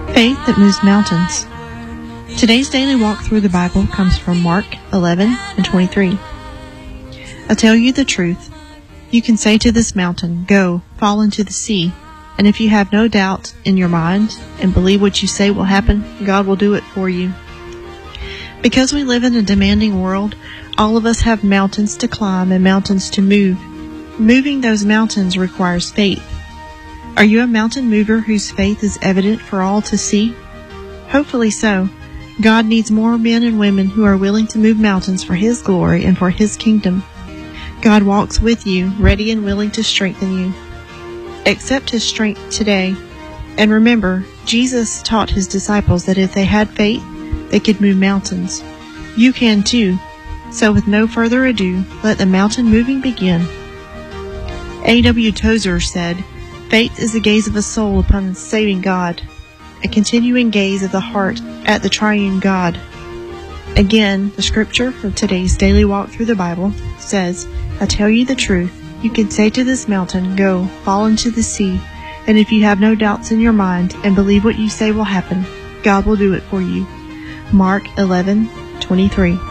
Faith that moves mountains. Today's daily walk through the Bible comes from Mark 11:23. I tell you the truth. You can say to this mountain, "Go, fall into the sea," and if you have no doubt in your mind and believe what you say will happen, God will do it for you. Because we live in a demanding world, all of us have mountains to climb and mountains to move. Moving those mountains requires faith. Are you a mountain mover whose faith is evident for all to see? Hopefully so. God needs more men and women who are willing to move mountains for His glory and for His kingdom. God walks with you, ready and willing to strengthen you. Accept His strength today. And remember, Jesus taught His disciples that if they had faith, they could move mountains. You can too. So with no further ado, let the mountain moving begin. A.W. Tozer said, "Faith is the gaze of a soul upon the saving God, a continuing gaze of the heart at the triune God." Again, the scripture for today's daily walk through the Bible says, "I tell you the truth. You can say to this mountain, 'Go, fall into the sea,' and if you have no doubts in your mind and believe what you say will happen, God will do it for you." Mark 11:23.